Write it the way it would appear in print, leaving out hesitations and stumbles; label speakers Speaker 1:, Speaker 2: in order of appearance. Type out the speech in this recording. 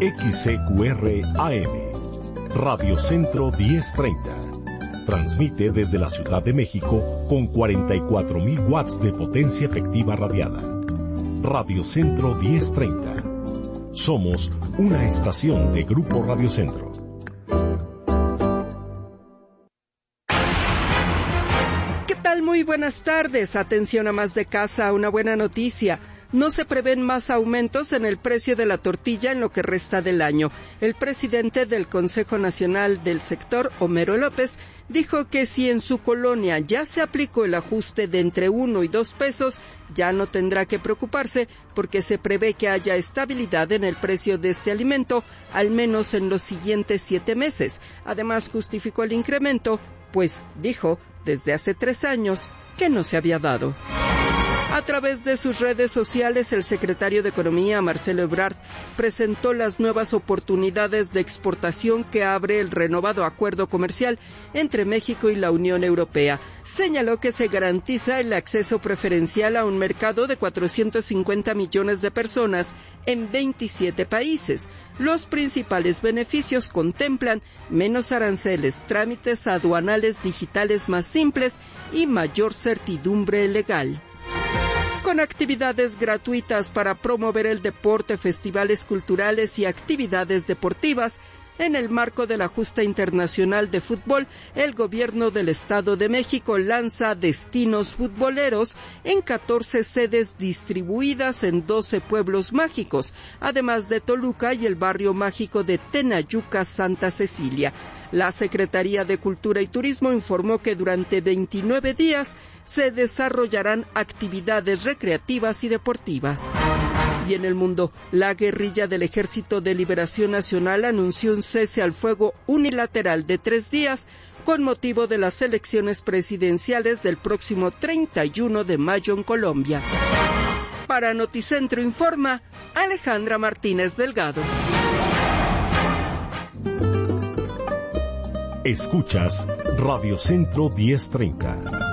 Speaker 1: XCQR AM, Radio Centro 1030. Transmite desde la Ciudad de México con 44.000 watts de potencia efectiva radiada. Radio Centro 1030. Somos una estación de Grupo Radio Centro.
Speaker 2: ¿Qué tal? Muy buenas tardes. Atención, amas de casa, una buena noticia. No se prevén más aumentos en el precio de la tortilla en lo que resta del año. El presidente del Consejo Nacional del Sector, Homero López, dijo que si en su colonia ya se aplicó el ajuste de entre 1 y 2 pesos, ya no tendrá que preocuparse porque se prevé que haya estabilidad en el precio de este alimento, al menos en los siguientes 7 meses. Además, justificó el incremento, pues, dijo, desde hace 3 años que no se había dado. A través de sus redes sociales, el secretario de Economía, Marcelo Ebrard, presentó las nuevas oportunidades de exportación que abre el renovado acuerdo comercial entre México y la Unión Europea. Señaló que se garantiza el acceso preferencial a un mercado de 450 millones de personas en 27 países. Los principales beneficios contemplan menos aranceles, trámites aduanales digitales más simples y mayor certidumbre legal. Con actividades gratuitas para promover el deporte, festivales culturales y actividades deportivas, en el marco de la Justa Internacional de Fútbol, el Gobierno del Estado de México lanza destinos futboleros en 14 sedes distribuidas en 12 pueblos mágicos, además de Toluca y el barrio mágico de Tenayuca, Santa Cecilia. La Secretaría de Cultura y Turismo informó que durante 29 días se desarrollarán actividades recreativas y deportivas. Y en el mundo, la guerrilla del Ejército de Liberación Nacional anunció un cese al fuego unilateral de 3 días con motivo de las elecciones presidenciales del próximo 31 de mayo en Colombia. Para Noticentro informa Alejandra Martínez Delgado.
Speaker 1: Escuchas Radio Centro 1030.